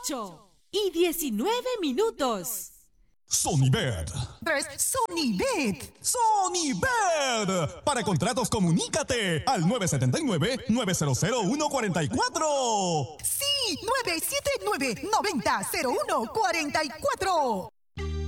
8:19. Sonibet. Sonibet. Sonibet. Para contratos, comunícate al 979-900-144. Sí, 979-90-0144.